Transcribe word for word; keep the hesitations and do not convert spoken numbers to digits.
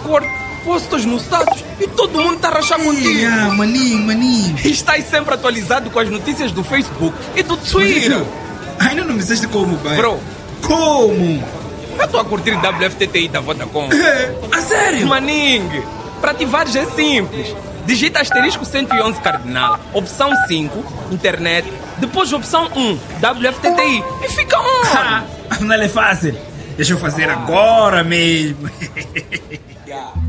Discord, postas no status e todo mundo tá a rachar contigo. Ah, maninho, maninho. E estás sempre atualizado com as notícias do Facebook e do Twitter. Ainda não me disseste como, pai. Bro, como? eu estou a curtir W F T T I da Vodacom. É, a sério? Maning, para ativares é simples. Digita asterisco cento e onze cardinal, opção cinco, internet, depois opção um, W F T T I e fica on. Ah, afinal é fácil. Deixa eu fazer agora mesmo. Yeah.